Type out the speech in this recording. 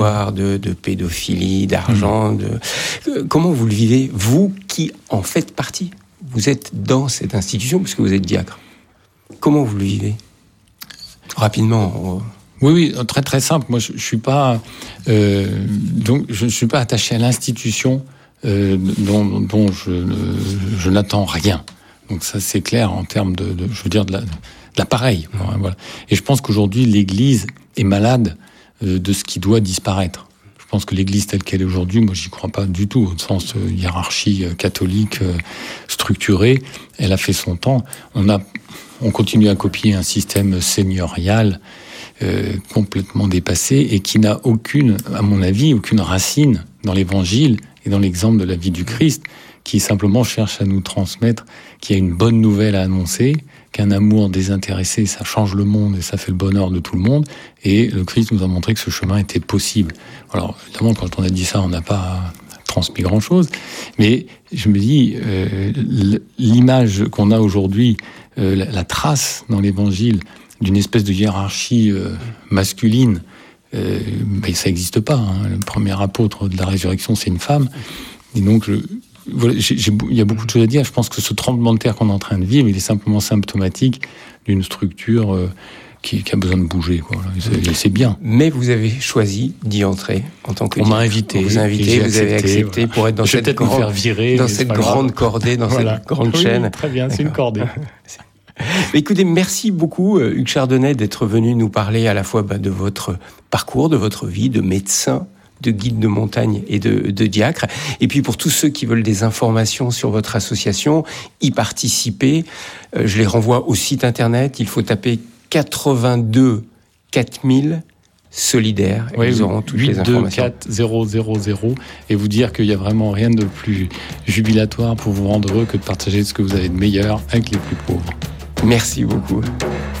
de pédophilie, d'argent. Comment vous le vivez, vous qui en faites partie? Vous êtes dans cette institution puisque vous êtes diacre. Comment vous le vivez? Rapidement. Oui, très très simple. Moi, je suis pas attaché à l'institution dont je n'attends rien. Donc ça, c'est clair en termes de l'appareil. Voilà. Et je pense qu'aujourd'hui, l'Église est malade de ce qui doit disparaître. Je pense que l'Église telle qu'elle est aujourd'hui, moi, j'y crois pas du tout, au sens hiérarchie catholique structurée. Elle a fait son temps. On continue à copier un système seigneurial complètement dépassé et qui n'a à mon avis, aucune racine dans l'Évangile et dans l'exemple de la vie du Christ, qui simplement cherche à nous transmettre qu'il y a une bonne nouvelle à annoncer, qu'un amour désintéressé, ça change le monde et ça fait le bonheur de tout le monde. Et le Christ nous a montré que ce chemin était possible. Alors, évidemment, quand on a dit ça, on n'a pas transmis grand-chose. Mais je me dis, l'image qu'on a aujourd'hui, la trace dans l'Évangile d'une espèce de hiérarchie masculine, mais ça n'existe pas. Le premier apôtre de la résurrection, c'est une femme. Et donc, il y a beaucoup de choses à dire. Je pense que ce tremblement de terre qu'on est en train de vivre, il est simplement symptomatique d'une structure qui a besoin de bouger. C'est bien. Mais vous avez choisi d'y entrer en tant que diacre. On m'a invité. On vous a invité, vous avez accepté pour être dans cette grande cordée, dans cette grande chaîne. Très bien, c'est une cordée. Écoutez, merci beaucoup, Hugues Chardonnay, d'être venu nous parler à la fois de votre parcours, de votre vie de médecin, de guide de montagne et de diacre. Et puis pour tous ceux qui veulent des informations sur votre association, y participer, je les renvoie au site internet. Il faut taper 82 4000 solidaires et vous auront toutes les informations. 824 000 et vous dire qu'il n'y a vraiment rien de plus jubilatoire pour vous rendre heureux que de partager ce que vous avez de meilleur avec les plus pauvres. Merci beaucoup.